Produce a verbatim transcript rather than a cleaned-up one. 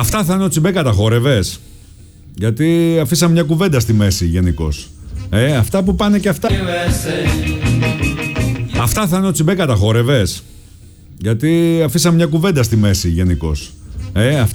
Αυτά θα είναι ο Τσιμπέκα τα χόρευες. Γιατί αφήσαμε μια κουβέντα στη μέση γενικώς. Ε, αυτά που πάνε και αυτά. Αυτά θα είναι ο Τσιμπέκα τα χόρευες. Γιατί αφήσαμε μια κουβέντα στη μέση γενικώς. Ε, αυτά.